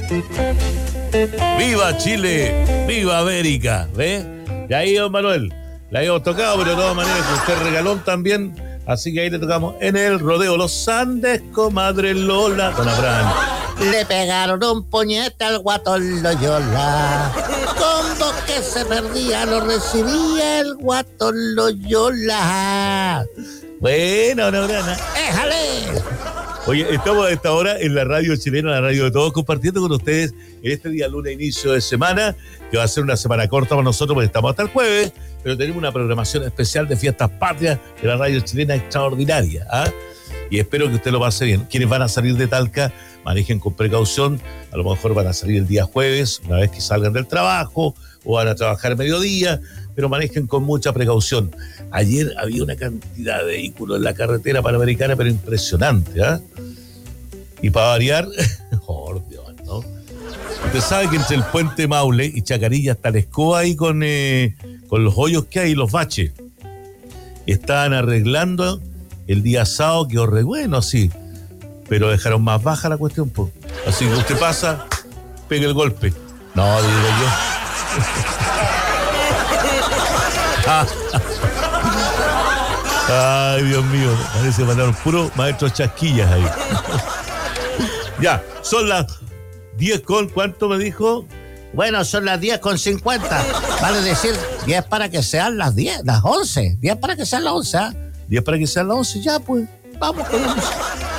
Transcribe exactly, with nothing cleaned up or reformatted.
¡Viva Chile! ¡Viva América! ¿Ves? Y ahí, don Manuel, la hemos tocado, pero de todas maneras, que usted regalón también. Así que ahí le tocamos en el rodeo Los Andes, comadre Lola, don Abraham. Le pegaron un puñete al guatón Loyola. Con dos que se perdía, lo recibía el guatón Loyola. Bueno, don Abraham. ¡Éjale! Oye, estamos a esta hora en la radio chilena, la radio de todos, compartiendo con ustedes en este día lunes, inicio de semana, que va a ser una semana corta para nosotros porque estamos hasta el jueves, pero tenemos una programación especial de fiestas patrias de la radio chilena extraordinaria, ¿ah? Y espero que usted lo pase bien. Quienes van a salir de Talca, manejen con precaución, a lo mejor van a salir el día jueves, una vez que salgan del trabajo, o van a trabajar mediodía, pero manejen con mucha precaución. Ayer había una cantidad de vehículos en la carretera panamericana, pero impresionante, ¿ah? ¿eh? Y para variar, oh Dios, ¿no? Usted sabe que entre el puente Maule y Chacarilla está la escoba ahí con, eh, con los hoyos que hay y los baches. Estaban arreglando el día sábado, quedó re bueno así, pero dejaron más baja la cuestión, pues. Así que usted pasa, pega el golpe. No, digo yo. Ay, Dios mío, parece que mandaron puro maestros chasquillas ahí. Ya, son las diez con, ¿cuánto me dijo? Bueno, son las diez con cincuenta. Vale decir, diez para que sean las diez, las once. diez para que sean las once, ¿eh? diez para que sean las once, ya pues, vamos con la música.